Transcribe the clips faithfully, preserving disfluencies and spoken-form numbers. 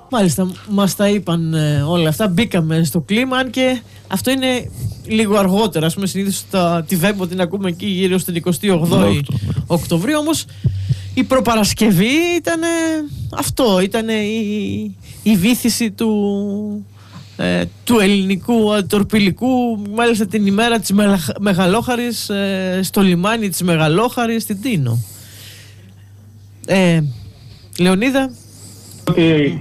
Μάλιστα, μας τα είπαν ε, όλα αυτά, μπήκαμε στο κλίμα, αν και αυτό είναι λίγο αργότερα. Ας πούμε, συνήθως τα, τη Βέμπο την ακούμε εκεί γύρω στην εικοστή όγδοη Οκτωβρίου, όμως η προπαρασκευή ήταν αυτό, ήταν η, η βύθιση του, ε, του ελληνικού ε, τορπιλικού, μάλιστα την ημέρα της Μεγαλόχαρης ε, στο λιμάνι της Μεγαλόχαρης στην Τίνο. Ε, Λεωνίδα. Ότι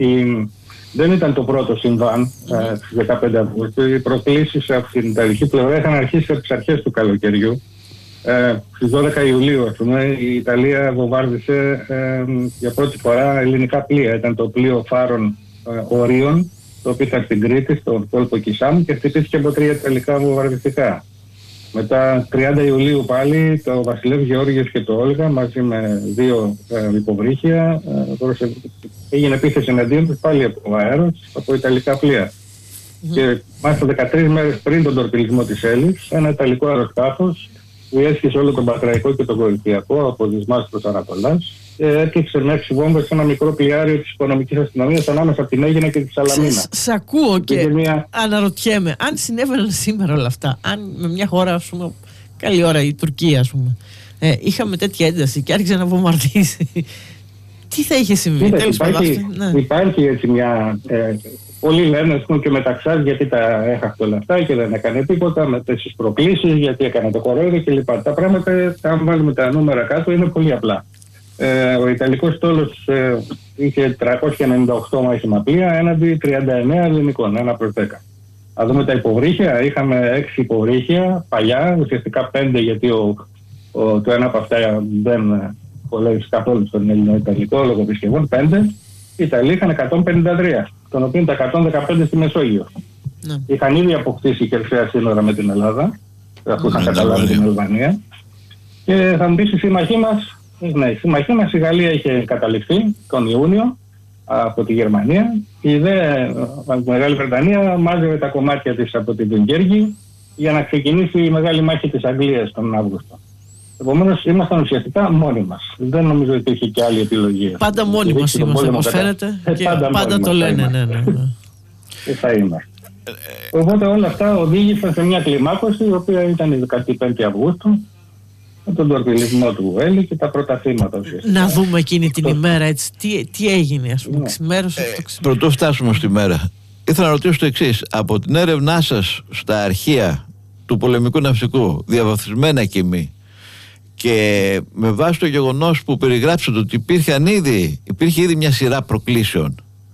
δεν ήταν το πρώτο συμβάν ε, στις δεκαπέντε Αυγούστου. Οι προκλήσεις από την Ιταλική πλευρά είχαν αρχίσει από τις αρχές του καλοκαιριού. Ε, στις δώδεκα Ιουλίου, ας πούμε, η Ιταλία βομβάρδισε ε, για πρώτη φορά ελληνικά πλοία. Ήταν το πλοίο φάρων ε, Ορίων, το οποίο ήταν στην Κρήτη, στον κόλπο Κισάμου, και χτυπήθηκε από τρία ιταλικά βομβαρδιστικά. Μετά, τριάντα Ιουλίου πάλι, το Βασιλεύς Γεώργιος και το Όλγα, μαζί με δύο ε, υποβρύχια, ε, έγινε επίθεση εναντίον τους πάλι από αέρος, από ιταλικά πλοία. Mm-hmm. Και μάλιστα δεκατρείς μέρες πριν τον τορπιλισμό της Έλλης, ένα ιταλικό αεροσκάφος που έσχισε όλο τον Πατραϊκό και τον Κορινθιακό από Δυσμάς προς Ανατολάς και έκλειξε με έξι βόμβες σε ένα μικρό πλοιάριο της οικονομικής αστυνομίας ανάμεσα από την Αίγινα και τη Σαλαμίνα. Σ' ακούω και, και μια... αναρωτιέμαι, αν συνέβαιναν σήμερα όλα αυτά, αν με μια χώρα, ας πούμε, καλή ώρα η Τουρκία, ας πούμε, ε, είχαμε τέτοια ένταση και άρχισε να βομβαρδίσει, τι θα είχε συμβεί? Κοίτα, τέλος υπάρχει, ναι. υπάρχει έτσι μια... Ε, πολλοί λένε, ας πούμε, και μεταξάς γιατί τα έχασε όλα αυτά και δεν έκανε τίποτα, με τις προκλήσεις, γιατί έκανε το κορόιδο κλπ. Τα πράγματα, αν βάλουμε τα νούμερα κάτω, είναι πολύ απλά. Ε, ο Ιταλικός στόλος ε, είχε τριακόσια ενενήντα οκτώ μάχημα πλοία έναντι τριάντα εννέα ελληνικών, ένα προς δέκα. Αν δούμε τα υποβρύχια, είχαμε έξι υποβρύχια παλιά, ουσιαστικά πέντε, γιατί ο, ο, το ένα από αυτά δεν χωλεύει καθόλου στον ελληνο-ιταλικό λόγω επισκευών, πέντε. Οι Ιταλοί είχαν εκατόν πενήντα τρία, των οποίων τα εκατόν δεκαπέντε στη Μεσόγειο. Ναι. Είχαν ήδη αποκτήσει χερσαία σύνορα με την Ελλάδα, αφού είχαν καταλάβει την Αλβανία. Και θα μου πει, η συμμαχή μας, ναι, η συμμαχή μας, η Γαλλία είχε καταληφθεί τον Ιούνιο από τη Γερμανία. Η δε Μεγάλη Βρετανία μάζευε τα κομμάτια της από την Δουνκέρκη για να ξεκινήσει η μεγάλη μάχη της Αγγλίας τον Αύγουστο. Επομένως, ήμασταν ουσιαστικά μόνοι μας. Δεν νομίζω ότι υπήρχε και άλλη επιλογή. Πάντα μόνοι μας είμαστε, όπως φαίνεται. Ε, και πάντα πάντα το λένε, ναι, ναι, ναι. Και θα είμαστε. Οπότε όλα αυτά οδήγησαν σε μια κλιμάκωση, η οποία ήταν η δεκαπέντε Αυγούστου, με τον τορπιλισμό του Έλλη και τα πρώτα θύματα. Να δούμε εκείνη την ημέρα, έτσι, τι, τι έγινε, ας πούμε, ξημέρωσε αυτό. Πρωτού φτάσουμε στη μέρα, ήθελα να ρωτήσω το εξής. Από την έρευνά σας στα αρχεία του πολεμικού ναυτικού, διαβαθμισμένα κοιμή, και με βάση το γεγονός που περιγράψατε ότι υπήρχαν ήδη, υπήρχε ήδη μια σειρά προκλήσεων,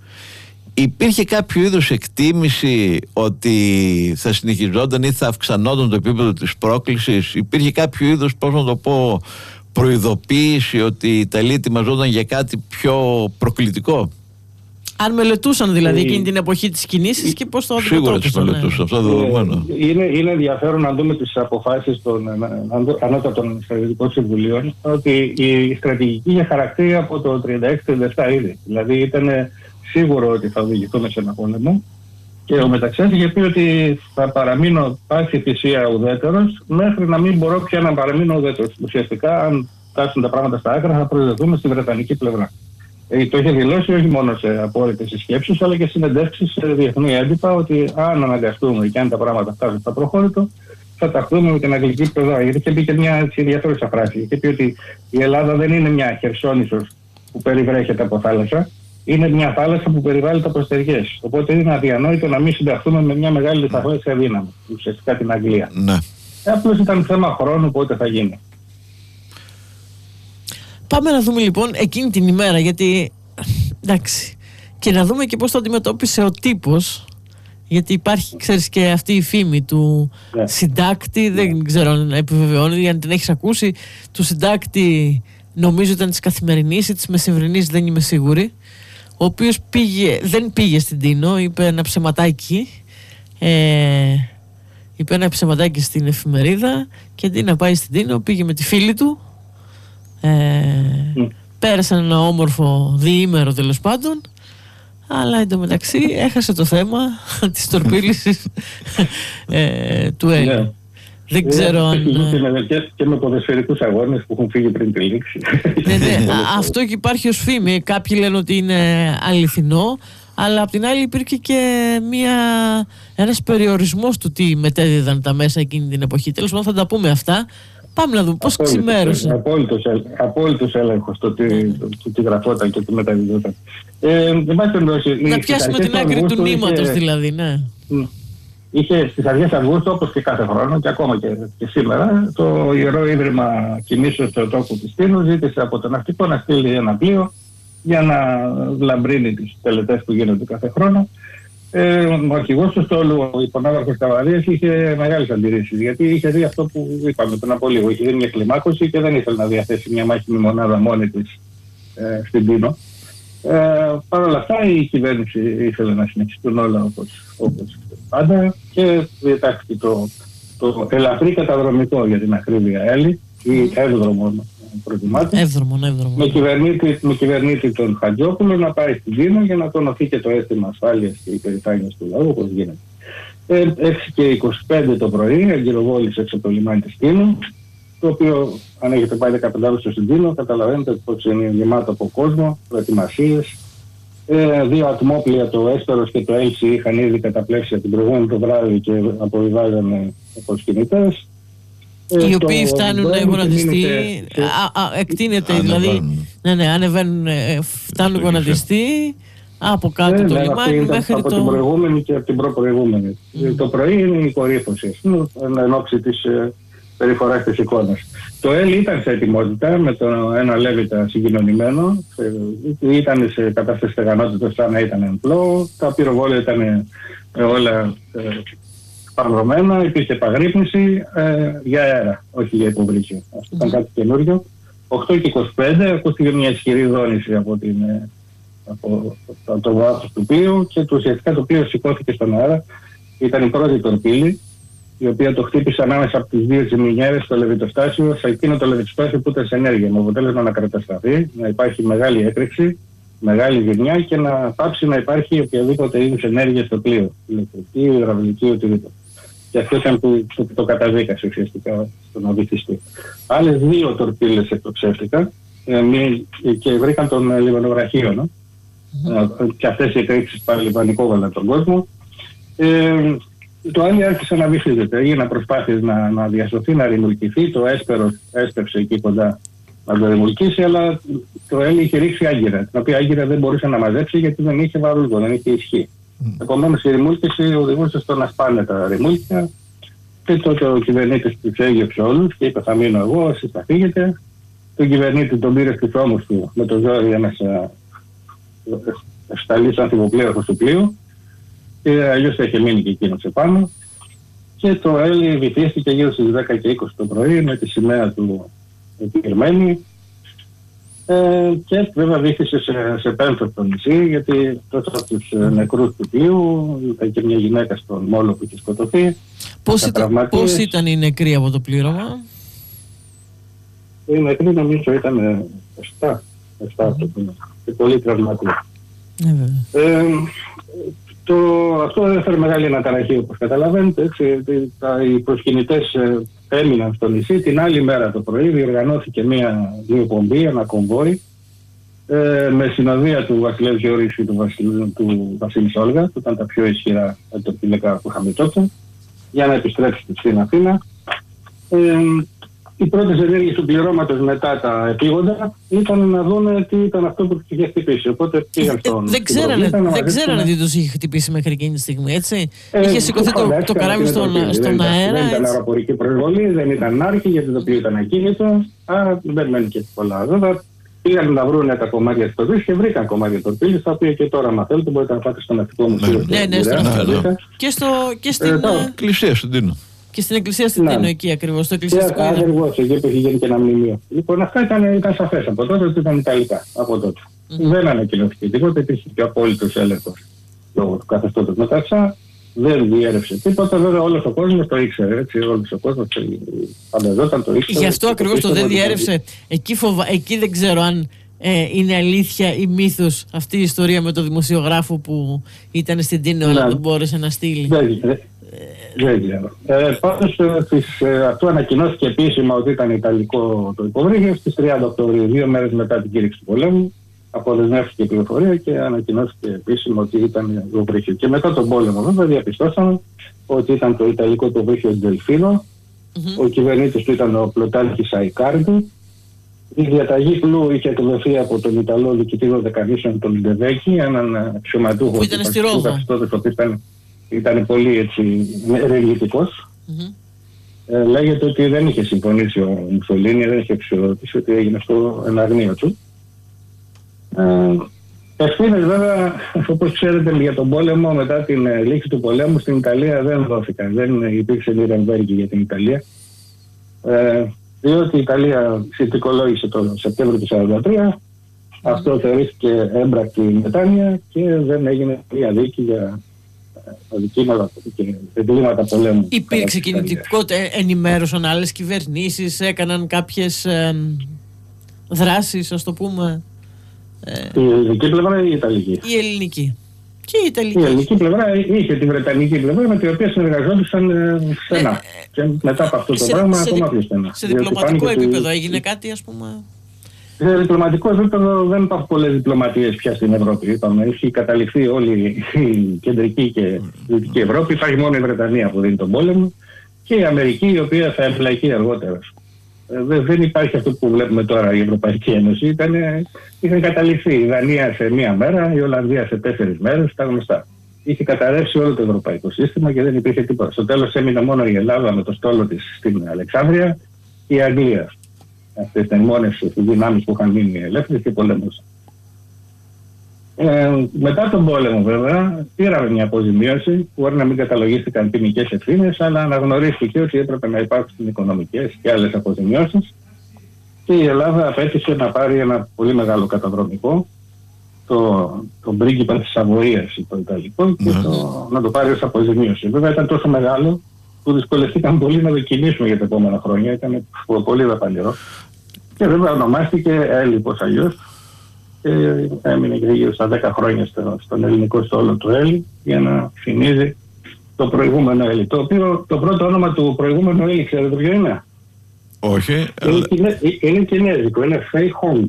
υπήρχε κάποιο είδους εκτίμηση ότι θα συνεχιζόταν ή θα αυξανόταν το επίπεδο της πρόκλησης? Υπήρχε κάποιο είδους, πώς να το πω, προειδοποίηση ότι η Ιταλία ετοιμαζόταν για κάτι πιο προκλητικό? Αν μελετούσαν δηλαδή εκείνη την εποχή της κινήσης και πώς το αντιμετώπισαν? Σίγουρα τις μελετούσαν, αυτό δεδομένο. Είναι, είναι ενδιαφέρον να δούμε τις αποφάσεις των ανώτατων στρατιωτικών συμβουλίων, ότι η στρατηγική είχε χαρακτήρα από το τριάντα έξι τριάντα επτά ήδη. Δηλαδή ήταν σίγουρο ότι θα οδηγηθούμε σε ένα πόλεμο και ο Μεταξιάς είχε πει ότι θα παραμείνω πάση θυσία ουδέτερος μέχρι να μην μπορώ πια να παραμείνω ουδέτερος. Ουσιαστικά, αν φτάσουν τα πράγματα στα άκρα, θα προσδεθούμε στη βρετανική πλευρά. Ε, το είχε δηλώσει όχι μόνο σε απόρριτες συσκέψεις, αλλά και συνεντεύξεις σε διεθνή έντυπα, ότι αν αναγκαστούμε και αν τα πράγματα φτάσουν στα προχώρητο, θα ταχθούμε με την αγγλική πλευρά. Γιατί είχε πει και μια ενδιαφέρουσα φράση. Είχε πει ότι η Ελλάδα δεν είναι μια χερσόνησος που περιβρέχεται από θάλασσα, είναι μια θάλασσα που περιβάλλεται από στεριές. Οπότε είναι αδιανόητο να μην συνταχθούμε με μια μεγάλη θαλάσσια δύναμη, ουσιαστικά την Αγγλία. Ναι. Ε, απλώς ήταν θέμα χρόνου πότε θα γίνει. Πάμε να δούμε λοιπόν εκείνη την ημέρα, γιατί εντάξει, και να δούμε και πώς το αντιμετώπισε ο τύπος, γιατί υπάρχει, ξέρεις, και αυτή η φήμη του yeah. συντάκτη, δεν yeah. ξέρω αν επιβεβαιώνει, αν την έχεις ακούσει, του συντάκτη, νομίζω ήταν της Καθημερινής ή της Μεσημβρινής, δεν είμαι σίγουρη, ο οποίος πήγε, δεν πήγε στην Τίνο, είπε ένα ψεματάκι, ε, είπε ένα ψεματάκι στην εφημερίδα και αντί να πάει στην Τίνο πήγε με τη φίλη του. Ε, mm. Πέρασαν ένα όμορφο διήμερο τέλος πάντων, αλλά εντωμεταξύ έχασε το θέμα της τορπίλησης ε, του Έλλη. Yeah. Δεν ξέρω yeah, αν... Και, και με ποδοσφαιρικούς αγώνες που έχουν φύγει πριν τη λήξη. Ναι, ναι, αυτό και υπάρχει ως φήμη. Κάποιοι λένε ότι είναι αληθινό, αλλά απ' την άλλη υπήρχε και μια, ένας περιορισμός του τι μετέδιδαν τα μέσα εκείνη την εποχή. Τέλος πάντων, θα τα πούμε αυτά. Πάμε να δούμε πώς ξημέρωσε. Απόλυτος, απόλυτος έλεγχος το τι, το, το, τι γραφόταν και τι μεταδιδόταν. Ε, να πιάσουμε την άκρη του νήματος δηλαδή, ναι. Είχε στις αρχές Αυγούστου, όπως και κάθε χρόνο και ακόμα και, και σήμερα, το Ιερό Ίδρυμα Κινήσεως Θεοτόκου της Τίνου ζήτησε από το ναυτικό να στείλει ένα πλοίο για να λαμπρύνει τις τελετές που γίνονται κάθε χρόνο. Ε, ο αρχηγός του στόλου, ο υπονάβαρχος Καβαρίας, είχε μεγάλες αντιρρήσεις, γιατί είχε δει αυτό που είπαμε πριν από λίγο. Είχε δει μια κλιμάκωση και δεν ήθελε να διαθέσει μια μάχημη μονάδα μόνη της ε, στην Τίνο. Ε, Παρ' όλα αυτά η κυβέρνηση ήθελε να συνεχιστούν όλα όπως, όπως πάντα και διετάχθηκε το, το ελαφρύ καταδρομικό, για την ακρίβεια, Έλλη ή εύδρομο προτιμάται, εύδρομο, εύδρομο. Με, κυβερνήτη, με κυβερνήτη τον Χατζόπουλο να πάει στην Τίνο για να τονωθεί και το αίσθημα ασφάλειας και υπερηφάνειας του λαού, όπως γίνεται. Ε, έξι και είκοσι πέντε το πρωί αγκυροβόλησε έξω από το λιμάνι της Τίνου, το οποίο, αν έχετε πάει δεκαπέντε Αυγούστου στην Τίνο, καταλαβαίνετε πως είναι γεμάτο από κόσμο, προετοιμασίες. Ε, δύο ατμόπλια, το Έστερος και το Έλση, είχαν ήδη καταπλέψει την προηγούμενη το βράδυ και αποβιβάζανε προσκυνητές. Ε, οι οποίοι φτάνουν να γονατιστεί, και... εκτείνεται δηλαδή, ναι, ναι, ανεβαίνουν, φτάνουν γονατιστεί από κάτω ε, το ναι, λιμάνι μέχρι από το... την προηγούμενη και από την προπροηγούμενη. Mm. Το πρωί είναι η κορύφωση, εν ώψη της ε, περιφοράς της εικόνας. Το ΕΛ ήταν σε ετοιμότητα με το ένα Λέβητα συγκοινωνημένο, ε, ήταν σε κατάσταση στεγανότητας σαν να ήταν εμπλό, τα πυροβόλια ήταν ε, όλα ε, παγρωμένα, υπήρχε επαγρύπνηση ε, για αέρα, όχι για υποβρύχιο. Αυτό ήταν κάτι καινούριο. οκτώ και είκοσι πέντε ακούστηκε μια ισχυρή δόνηση από, την, ε, από το, το βάθος του πλοίου και το, ουσιαστικά το πλοίο σηκώθηκε στον αέρα. Ήταν η πρώτη τορπίλη, η οποία το χτύπησε ανάμεσα από τις δύο ζημινιέρες στο λεβιτοστάσιο, σε εκείνο το λεβιτοστάσιο που ήταν σε ενέργεια, με αποτέλεσμα να κατασταθεί, να υπάρχει μεγάλη έκρηξη, μεγάλη ζημιά και να πάψει να υπάρχει οποιαδήποτε είδους ενέργεια στο πλοίο, ηλεκτρική, υδραυλική, οτιδήποτε. Και αυτό ήταν που το, το καταδίκασε ουσιαστικά στον οδηγιστή. Άλλες δύο τορπίλες εκτοξεύτηκαν ε, και βρήκαν τον λιμανοβραχίωνο. Mm-hmm. Και αυτές οι εκρήξεις πάλι πανικόβαλαν τον κόσμο. Ε, το άλλο άρχισε να βυθίζεται. Έγιναν προσπάθειες να, να διασωθεί, να ρημουλκηθεί. Το Έσπερος έστρεψε εκεί κοντά να το ρημουλκήσει, αλλά το Έλλη είχε ρίξει άγκυρα, την οποία άγκυρα δεν μπορούσε να μαζέψει γιατί δεν είχε βαρούλγο, δεν είχε ισχύ. Mm. Επομένως η ρημούλκηση οδηγούσε στο να σπάνε τα ρημούλκια και τότε ο κυβερνήτης τους έγιεψε όλους και είπε θα μείνω εγώ, εσείς θα φύγετε. Τον κυβερνήτη τον πήρε στους ώμους του με το ζόρι ένας σταλής ανθυποπλήροχος του πλοίου και αλλιώς θα είχε μείνει και εκείνος επάνω και το Έλλη βυθίστηκε γύρω στις δέκα και είκοσι το πρωί με τη σημαία του επιρμένη. Ε, και βέβαια βήθησε σε, σε πένθο το νησί, γιατί τόσο από τους ε, νεκρούς του πλοίου ήταν και μια γυναίκα στον μόλο που είχε σκοτωθεί. Πώς ήταν, πώς ήταν οι νεκροί από το πλήρωμα? Οι νεκροί νομίζω ήταν επτά από το πλήρωμα και πολύ τραυματικοί. Ε, το, αυτό έφερε μεγάλη αναταραχή, όπως καταλαβαίνετε. Έτσι, οι προσκυνητές ε, έμειναν στο νησί. Την άλλη μέρα το πρωί διοργανώθηκε μια διοπομπή, ένα κομβόι ε, με συνοδεία του Βασιλείου Γεωργίου και του, Βασιλ, του Βασίλη Όλγα, που ήταν τα πιο ισχυρά αντιπηλέκα που είχαμε τότε, για να επιστρέψει στην Αθήνα. Ε, οι πρώτες ενέργειες του πληρώματος μετά τα επίγοντα ήταν να δουν τι ήταν αυτό που τους είχε χτυπήσει. Οπότε πήγαν στον. Ε, δεν ξέρανε, δεν ξέρανε τι τους είχε χτυπήσει μέχρι εκείνη τη στιγμή, έτσι. Ε, είχε σηκωθεί το, το, το καράβι στον, στον αέρα. Δεν ήταν αεροπορική προσβολή, δεν ήταν άρχη γιατί το πλοίο ήταν ακίνητο. Άρα δεν μένει και πολλά. Βέβαια πήγαν να βρουν τα κομμάτια της τορπίλης και βρήκαν κομμάτια της τορπίλης, τα οποία και τώρα, αν θέλετε, μπορείτε να πάτε στο Ναυτικό Μουσείο. Ναι, ναι, στο Ναυτικό. Και στην εκκλησία στην Τίνο. Και στην εκκλησία στην Τίνο, εκεί ακριβώς, στο εκκλησιαστικό. Ακριβώς, εκεί που έχει γίνει και ένα μνημείο. Λοιπόν, αυτά ήταν, ήταν σαφές από τότε ότι ήταν Ιταλικά. Από τότε. Mm-hmm. Δεν ανακοινώθηκε τίποτα, υπήρχε και απόλυτος έλεγχος λόγω του καθεστώτος μεταξά. Δεν διέρευσε τίποτα. Βέβαια, όλος ο κόσμος το ήξερε. Έτσι, όλος ο κόσμος φανταζόταν, το ήξερε. Γι' αυτό ακριβώς το δεν διέρευσε. Εκεί, φοβα... εκεί δεν ξέρω αν ε, είναι αλήθεια ή μύθος αυτή η ιστορία με τον δημοσιογράφο που ήταν στην Τίνο, αλλά δεν μπόρεσε να στείλει. Δεν ξέρω. Ε, πάντως ε, αυτό ανακοινώθηκε επίσημα ότι ήταν ιταλικό το υποβρύχιο στις τριάντα Οκτωβρίου, δύο μέρες μετά την κήρυξη του πολέμου. αποδεσμεύτηκε η πληροφορία και ανακοινώθηκε επίσημα ότι ήταν το βρύχιο. Και μετά τον πόλεμο, βέβαια, διαπιστώσαμε ότι ήταν το ιταλικό το βρύχιο Ντελφίνο. Mm-hmm. Ο κυβερνήτης του ήταν ο Πλωτάρχης Αϊκάρντι. Η διαταγή πλού είχε εκδοθεί από τον Ιταλό διοικητήριο δεκανήσεων τον Ντεβέκη, έναν αξιωματούχο που ήταν στη Ρόδο. Ο ήταν, ήταν πολύ έτσι ενεργητικός. Mm-hmm. Ε, λέγεται ότι δεν είχε συμφωνήσει ο Μουσολίνι, δεν είχε αξιοδοτήσει, ότι έγινε στο εναγνίο του. Ε, Ευθύνες βέβαια, όπως ξέρετε, για τον πόλεμο, μετά την λήξη του πολέμου στην Ιταλία δεν δόθηκαν. Δεν υπήρξε Νιρεμβέργη για την Ιταλία. Ε, διότι η Ιταλία συνθηκολόγησε τον Σεπτέμβριο του χίλια εννιακόσια σαράντα τρία. Αυτό θεωρήθηκε έμπρακτη μετάνοια και δεν έγινε μια δίκη για αδικήματα και εγκλήματα πολέμου. Υπήρξε κινητικότητα, ενημέρωσαν άλλες κυβερνήσεις, έκαναν κάποιες ε, δράσεις, ας το πούμε. Η ελληνική πλευρά ή η Ιταλική? Η ελληνική. Και η Ιταλική. Η ελληνική πλευρά είχε την Βρετανική πλευρά με την οποία συνεργαζόντουσαν στενά. Ε, και μετά από αυτό το σε, πράγμα σε, ακόμα πιο στενά. Σε διπλωματικό επίπεδο ότι... έγινε κάτι, ας πούμε? Σε διπλωματικό επίπεδο δεν υπάρχουν πολλές διπλωματίες πια στην Ευρώπη. Είπαμε, έχει καταληφθεί όλη η κεντρική και δυτική Ευρώπη. Υπάρχει μόνο η Βρετανία που δίνει τον πόλεμο και η Αμερική, η οποία θα εμπλακεί αργότερα. Δεν υπάρχει αυτό που βλέπουμε τώρα η Ευρωπαϊκή Ένωση. Ήταν, είχαν καταληφθεί η Δανία σε μία μέρα, η Ολλανδία σε τέσσερις μέρες, τα γνωστά. Είχε καταρρεύσει όλο το ευρωπαϊκό σύστημα και δεν υπήρχε τίποτα. Στο τέλος έμεινε μόνο η Ελλάδα με το στόλο της στην Αλεξάνδρεια και η Αγγλία. Αυτές ήταν οι μόνες δυνάμεις που είχαν μείνει ελεύθερες και πολέμουσαν. Ε, μετά τον πόλεμο, βέβαια, πήραμε μια αποζημίωση που μπορεί να μην καταλογίστηκαν ποινικές ευθύνες, αλλά αναγνωρίστηκε ότι έπρεπε να υπάρξουν οικονομικές και άλλες αποζημιώσεις. Και η Ελλάδα απέτησε να πάρει ένα πολύ μεγάλο καταδρομικό, το, τον πρίγκιπα της Σαβοίας, το Ιταλικό, και το, να το πάρει ως αποζημίωση. Βέβαια ήταν τόσο μεγάλο που δυσκολευτήκαν πολύ να το κινήσουμε για τα επόμενα χρόνια. Ήταν πολύ δαπανηρό. Και βέβαια ονομάστηκε Έλλη, πώς αλλιώς. Και έμεινε και γύρω στα δέκα χρόνια στο, στον ελληνικό στόλο του Έλλη για να θυμίζει το προηγούμενο Έλλη. Το οποίο το πρώτο όνομα του προηγούμενου Έλλη, ξέρετε ποιο είναι? Όχι. Είναι, αλλά... κινέ, είναι κινέζικο, είναι Φέι Χόγκ.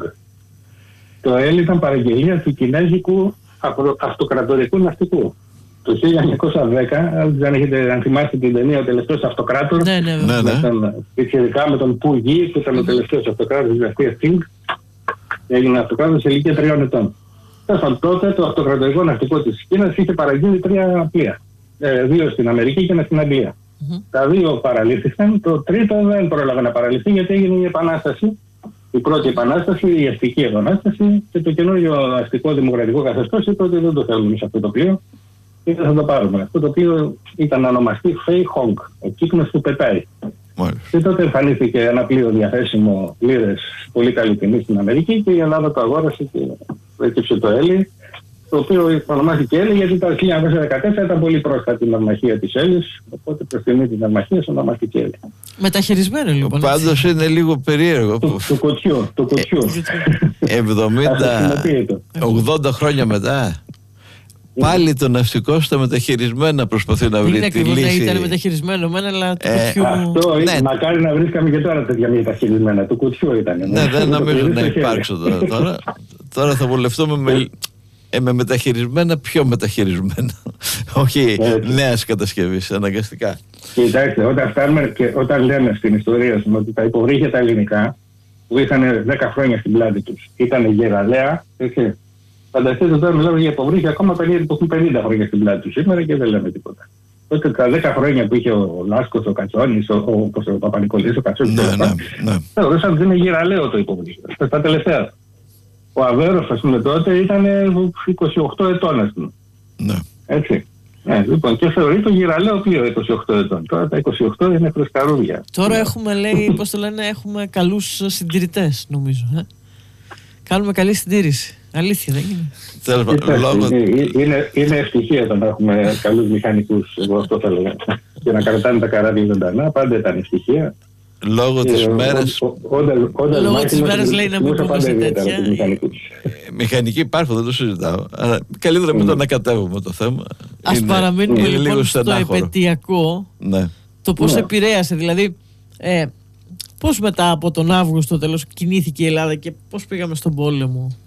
Το Έλλη ήταν παραγγελία του κινέζικου αυτοκρατορικού ναυτικού. Το χίλια εννιακόσια δέκα, αν, έχετε, αν θυμάστε την ταινία «Ο τελευταίος αυτοκράτορας», ναι, ναι, ναι. Με τον, ειδικά με τον Που Γη, που ήταν ο τελευταίος αυτοκράτορας της δυναστείας Τσινγκ, έγινε αυτοκράτορας σε ηλικία τριών ετών. Τότε το αυτοκρατορικό ναυτικό της Κίνας είχε παραγγείλει τρία πλοία. Ε, δύο στην Αμερική και ένα στην Αγγλία. Mm-hmm. Τα δύο παραλήφθηκαν. Το τρίτο δεν πρόλαβε να παραλυθεί γιατί έγινε η Επανάσταση. Η πρώτη Επανάσταση, η αστική Επανάσταση, και το καινούριο αστικό δημοκρατικό καθεστώς είπε ότι δεν το θέλουμε εμείς αυτό το πλοίο και δεν θα το πάρουμε. Αυτό το οποίο ήταν να ονομαστεί Φέι Χόγκ, ο κύκνος που πετάει. Μάλιστα. Και τότε εμφανίστηκε ένα πλοίο διαθέσιμο λίρες πολύ καλή τιμή στην Αμερική και η Ελλάδα το αγόρασε και έκυψε το Έλλη, το οποίο ονομάστηκε Έλλη γιατί το χίλια εννιακόσια δεκατέσσερα ήταν πολύ πρόσφατη η ναυμαχία της Έλλης, οπότε προς τιμή της ναυμαχίας ονομάστηκε Έλλη. Μεταχειρισμένο λοιπόν. Πάντως είναι λίγο περίεργο. Του, του κοτσιού, του κοτσιού. εβδομήντα ογδόντα χρόνια μετά. Πάλι το ναυτικό στα μεταχειρισμένα προσπαθεί να βρει τη λύση. Ναι, ήταν μεταχειρισμένο μένα, αλλά το ε, κουτιού... Αυτό, ναι. Μακάρι να βρίσκαμε και τώρα τέτοια μεταχειρισμένα. Του κουτιού ήταν. Ναι, ναι, δεν νομίζω να υπάρξω τώρα. τώρα. Τώρα θα βολευτούμε με, ε, με μεταχειρισμένα, πιο μεταχειρισμένα. Όχι νέας κατασκευής, αναγκαστικά. Κοιτάξτε, όταν, φτάνουμε και όταν λέμε στην ιστορία σου ότι τα υποβρύχια τα ελληνικά, που είχαν δέκα χρόνια στην πλάτη τους, ήταν γεραλαία, έτσι. Φανταστείτε τώρα μιλάμε για υποβρύχια ακόμα που έχουν πενήντα χρόνια στην πλάτη του σήμερα και δεν λέμε τίποτα. Τότε τα δέκα χρόνια που είχε ο Λάσκος, ο Κατσόνης, ο, ο, ο, ο Παπα-Νικολής, ο Κατσόνης, ναι, ναι, ναι. Θεωρούσαν ότι είναι γυραλαίο το υποβρύχιο. Στα τελευταία. Ο Αβέρος, ας πούμε, τότε ήταν είκοσι οκτώ ετών, ας πούμε. Ναι. Έτσι. Ναι, λοιπόν, και θεωρεί το γυραλαίο πλοίο είκοσι οκτώ ετών. Τώρα τα είκοσι οκτώ είναι φρεσκαρούδια. Τώρα έχουμε, λέει, πώς το λένε, έχουμε καλούς συντηρητές, νομίζω. Ε? Κάνουμε καλή συντήρηση. Αλήθεια, δεν είναι? Κοιτάξτε, λόγω... είναι, είναι ευτυχία το να έχουμε καλούς μηχανικούς, εγώ αυτό θα λέγα. Και να κρατάνε τα καράβια ζωντανά, πάντα ήταν ευτυχία. Λόγω της μέρας... Λόγω της μέρας λέει να μην πούμε σε τέτοια. Μηχανικοί υπάρχουν, δεν το συζητάω. Αλλά καλύτερα μην το ανακατεύουμε το θέμα. Ας παραμείνουμε λοιπόν στο επαιτειακό, το πώς επηρέασε, δηλαδή... Πώς μετά από τον Αύγουστο τέλος κινήθηκε η Ελλάδα και πώς πήγαμε στον πόλεμο?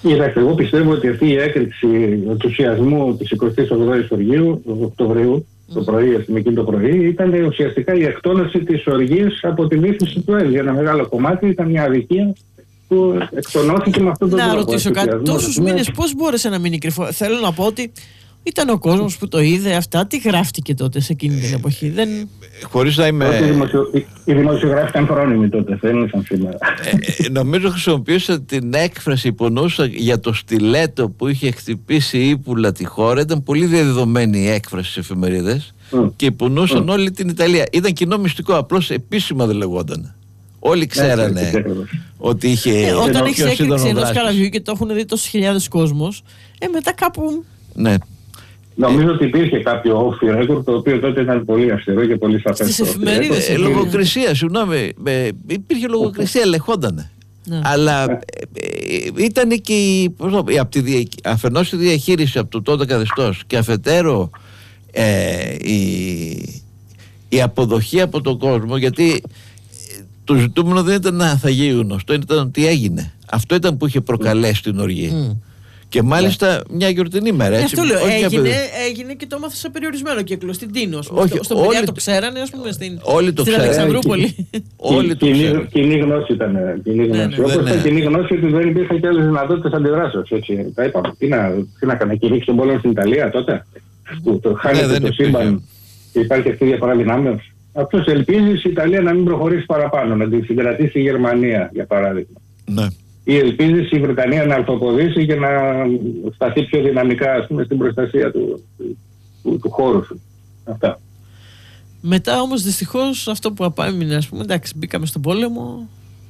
Κοίταξε, εγώ πιστεύω ότι αυτή η έκρηξη ενθουσιασμού της εικοστής ογδόης Οκτωβρίου, mm. το πρωί, εκείνο το πρωί, ήταν ουσιαστικά η εκτόνωση της οργής από τη βήθηση του ΕΛ. Για ένα μεγάλο κομμάτι ήταν μια αδικία που εκτονώθηκε με αυτόν τον τρόπο. Να ρωτήσω κάτι, τόσους μήνες πώς μπόρεσε να μείνει κρυφό? Θέλω να πω ότι ήταν ο κόσμος που το είδε αυτά. Τι γράφτηκε τότε σε εκείνη την εποχή? Δεν... Χωρίς να είμαι... Οι δημοσιογράφοι ήταν φρόνιμοι τότε, δεν ήσαν σήμερα. Ε, νομίζω χρησιμοποιούσα την έκφραση που εννοούσα για το στιλέτο που είχε χτυπήσει ύπουλα τη χώρα. Ήταν πολύ διαδεδομένη η έκφραση στις εφημερίδες mm. και υπονοούσαν mm. όλη την Ιταλία. Ήταν κοινό μυστικό, απλώς επίσημα δεν λεγόταν. Όλοι ξέρανε yeah, ότι είχε... Ε, όταν έχεις έκρηξη ενός καραβιού και το έχουν δει τόσες χιλιάδες κόσμος, ε, μετά κάπου... Ναι. Νομίζω ε, ότι υπήρχε κάποιο off record, το οποίο τότε ήταν πολύ αυστηρό και πολύ σαφές. Στις εφημερίδες. Ε, λογοκρισία, συγγνώμη. Ε, υπήρχε λογοκρισία, ελεγχόντανε. Ναι. Αλλά ε, ε, ήταν και η, από τη δια, αφενός η διαχείριση από το τότε καθεστώς και αφετέρου ε, η, η αποδοχή από τον κόσμο, γιατί το ζητούμενο δεν ήταν να θα γίνει γνωστό, ήταν τι έγινε. Αυτό ήταν που είχε προκαλέσει την οργή. Mm. Και μάλιστα yeah. μια γιορτινή μέρα. Έτσι, αυτό λέω, έγινε, έγινε και το έμαθα σε περιορισμένο κύκλο, στην Τίνο. Στον Πειραιά το ξέρανε, ας πούμε, στην, στην Αλεξανδρούπολη. Όλοι το ξέρανε. Κοινή γνώση ήταν. Όπως ήταν κοινή γνώση ότι δεν υπήρχαν και άλλες δυνατότητες αντιδράσεως. Τα είπαμε. Τι να κάνει, κηρύξει τον πόλεμο στην Ιταλία τότε? Το χάνεται το σύμπαν και υπάρχει αυτή η διαφορά δυνάμεως. Αυτός ελπίζει η Ιταλία να μην προχωρήσει παραπάνω, να την συγκρατήσει η Γερμανία, για παράδειγμα. Ναι. Ή ελπίζει η Βρετανία να αλφοποδήσει και να σταθεί πιο δυναμικά, ας πούμε, στην προστασία του, του, του χώρου σου. Αυτά. Μετά όμως δυστυχώς αυτό που απάμεινε, ας πούμε, εντάξει, μπήκαμε στον πόλεμο,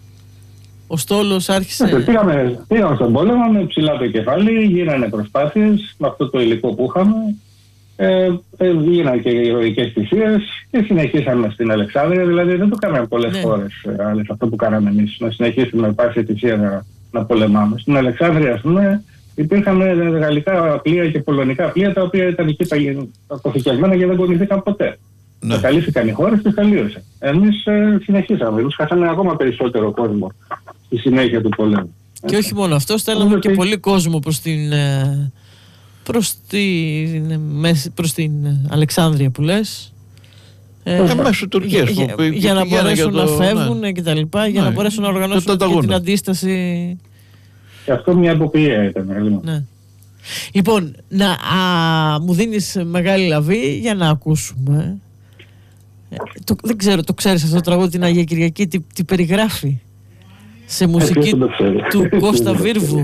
ο στόλος άρχισε... Ναι, πήγαμε, πήγαμε στον πόλεμο με ψηλά το κεφάλι, γίνανε προσπάθειες με αυτό το υλικό που είχαμε, ε, ε, γίνανε και ηρωικές θυσίες και συνεχίσαμε στην Αλεξάνδρεια, δηλαδή δεν το κάναμε πολλές ναι. φορές ε, άλλες, αυτό που κάναμε εμείς, να συνεχίσουμε με πάση θυσία να, να πολεμάμε. Στην Αλεξάνδρεια, ας πούμε, υπήρχαν γαλλικά πλοία και πολωνικά πλοία τα οποία ήταν εκεί αποθηκευμένα και δεν κονηθήκαν ποτέ. Ναι. Καλύφθηκαν οι χώρες και τελείωσε. Εμείς ε, συνεχίσαμε, εμείς χάσαμε ακόμα περισσότερο κόσμο στη συνέχεια του πολέμου. Και όχι μόνο αυτό, στέλναμε και πολύ κόσμο προς την... Ε... Προς την, προς την Αλεξάνδρεια που λες, ε, μέσω Τουρκίας για, για, για να μπορέσουν να φεύγουν ναι. και τα λοιπά, για ναι. να μπορέσουν να οργανώσουν και την αντίσταση. Και αυτό μια αποπία ήταν. Ναι. Λοιπόν, να, α, μου δίνεις μεγάλη λαβή για να ακούσουμε. Ε, το, δεν ξέρω, το ξέρεις αυτό το τραγούδι, την Αγία Κυριακή, τι, τι περιγράφει σε μουσική του Κώστα Βίρβου.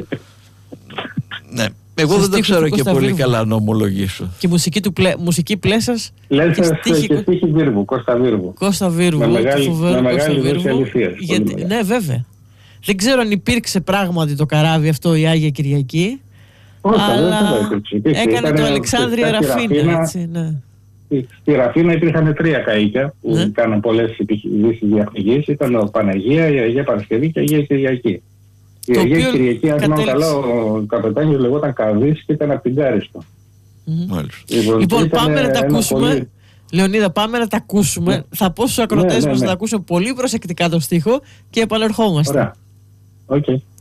Ναι. Εγώ δεν το ξέρω και πολύ Βίρβου. Καλά να ομολογήσω. Και μουσική, του πλε, μουσική Πλέσας Πλέσας και στίχη, και στίχη Βίρβου, Κώστα Βίρβου. Κώστα Βίρβου, με μεγάλη, φοβερό, με μεγάλη δόση αληθείας. Ναι, βέβαια. Δεν ξέρω αν υπήρξε πράγματι το καράβι αυτό η Άγια Κυριακή. Όχι, αλλά δεν έκανε Ήτανε το Αλεξάνδρεια Ραφίνα. Έτσι, ναι. Στη Ραφίνα υπήρχαν τρία καΐκια που ναι. κάναν πολλές επιχειρήσεις διαφυγής. Ήταν ο Παναγία, η Αγία Παρασκευή και η Αγία Κυριακή. Η Αγία Κυριακή, αν θυμάμαι καλά, ο καπετάνιος λεγόταν Καβής και ήταν από την Κάριστο. Mm-hmm. Λοιπόν, πάμε να τα ακούσουμε. Πολύ... Λεωνίδα, πάμε να τα ακούσουμε. Ναι. Θα πω στους ακροτές ναι, ναι, ναι. μας να τα ακούσουμε πολύ προσεκτικά το στίχο και επανερχόμαστε. Ωραία. Okay.